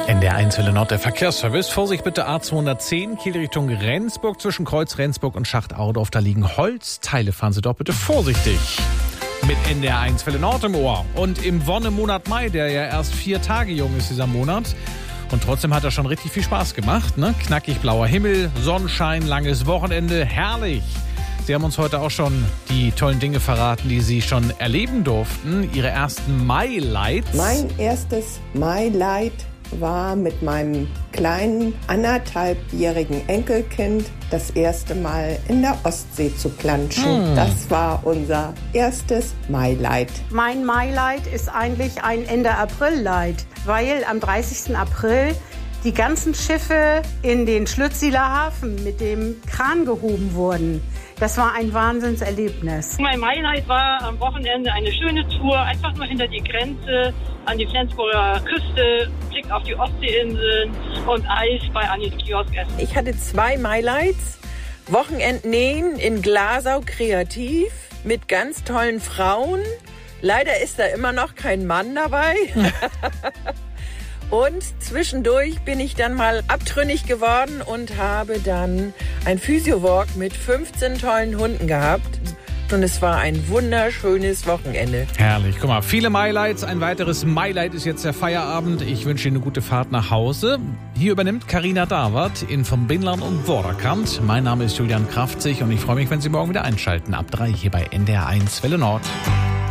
NDR1 Welle Nord, der Verkehrsservice. Vorsicht bitte A210, Kiel Richtung Rendsburg, zwischen Kreuz Rendsburg und Schacht Audorf. Da liegen Holzteile. Fahren Sie doch bitte vorsichtig. Mit NDR1 Welle Nord im Ohr. Und im Wonnemonat Mai, der ja erst 4 Tage jung ist, dieser Monat. Und trotzdem hat er schon richtig viel Spaß gemacht, ne? Knackig blauer Himmel, Sonnenschein, langes Wochenende, herrlich. Sie haben uns heute auch schon die tollen Dinge verraten, die Sie schon erleben durften. Ihre ersten Mai-Lights. Mein erstes Mai-Light war mit meinem kleinen 1,5-jährigen Enkelkind das erste Mal in der Ostsee zu planschen. Das war unser erstes Mai-Light. Mein Mai-Light ist eigentlich ein Ende April-Light, weil am 30. April die ganzen Schiffe in den Schlüttsiler Hafen mit dem Kran gehoben wurden. Das war ein Wahnsinnserlebnis. Mein Mai-Light war am Wochenende eine schöne Tour, einfach nur hinter die Grenze, an die Flensburger Küste, Blick auf die Ostseeinseln und Eis bei Anis Kiosk essen. Ich hatte 2 Mai-Lights, Wochenendnähen in Glasau kreativ mit ganz tollen Frauen. Leider ist da immer noch kein Mann dabei. Und zwischendurch bin ich dann mal abtrünnig geworden und habe dann ein Physio-Walk mit 15 tollen Hunden gehabt. Und es war ein wunderschönes Wochenende. Herrlich. Guck mal, viele Mai-Lights. Ein weiteres Mai-Light ist jetzt der Feierabend. Ich wünsche Ihnen eine gute Fahrt nach Hause. Hier übernimmt Carina Dawert in vom Binland und Vorderkant. Mein Name ist Julian Kraftzig und ich freue mich, wenn Sie morgen wieder einschalten. Ab 3 hier bei NDR1 Welle Nord.